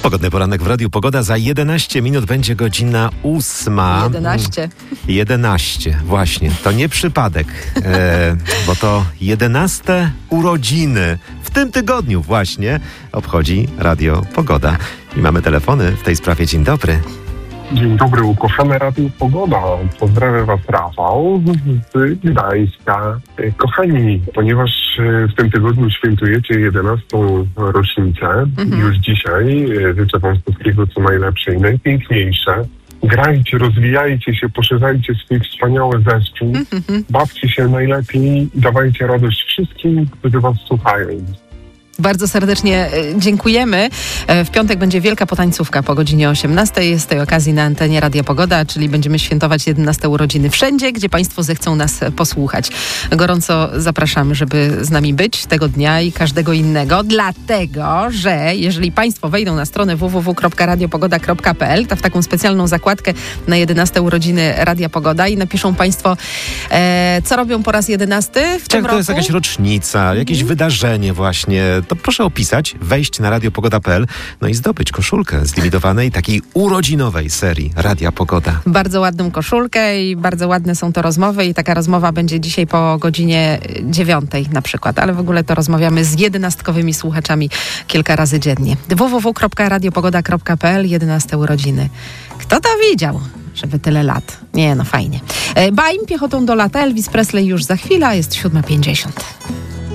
Pogodny poranek w Radiu Pogoda. Za 11 minut będzie godzina 8. 11, właśnie. To nie przypadek, bo to 11 urodziny. W tym tygodniu właśnie obchodzi Radio Pogoda. I mamy telefony w tej sprawie. Dzień dobry. Dzień dobry, ukochane Radio Pogoda. Pozdrawiam Was, Rafał z Gdańska. Kochani, ponieważ w tym tygodniu świętujecie 11. rocznicę, już dzisiaj życzę Wam wszystkiego co najlepsze i najpiękniejsze. Grajcie, rozwijajcie się, poszerzajcie swój wspaniały zespół, bawcie się najlepiej i dawajcie radość wszystkim, którzy Was słuchają. Bardzo serdecznie dziękujemy. W piątek będzie wielka potańcówka po godzinie 18. Jest z tej okazji na antenie Radia Pogoda, czyli będziemy świętować 11 urodziny wszędzie, gdzie Państwo zechcą nas posłuchać. Gorąco zapraszamy, żeby z nami być tego dnia i każdego innego, dlatego, że jeżeli Państwo wejdą na stronę www.radiopogoda.pl, to w taką specjalną zakładkę na 11 urodziny Radia Pogoda i napiszą Państwo, co robią po raz 11 w tym roku. To jest jakaś rocznica, jakieś wydarzenie właśnie. To proszę opisać, wejść na radiopogoda.pl, no i zdobyć koszulkę z limitowanej takiej urodzinowej serii Radia Pogoda. Bardzo ładną koszulkę i bardzo ładne są to rozmowy i taka rozmowa będzie dzisiaj po godzinie 9 na przykład, ale w ogóle to rozmawiamy z 11-kowymi słuchaczami kilka razy dziennie. www.radiopogoda.pl 11 urodziny. Kto to widział? Żeby tyle lat. Nie, no fajnie. Baim piechotą do lata. Elvis Presley już za chwilę, jest 7:50.